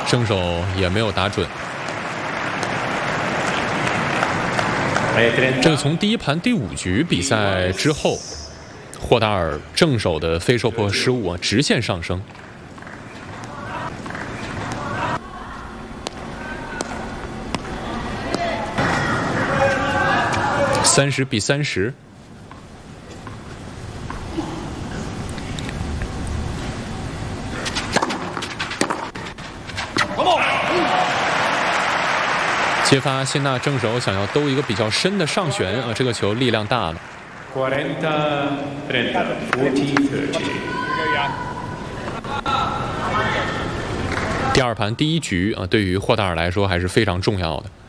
正手也没有打准。这个从第一盘第5局比赛之后，霍达尔正手的飞受迫失误直线上升。30比30。接发谢纳正手想要兜一个比较深的上旋这个球力量大了。第2盘第1局对于霍达尔来说还是非常重要的。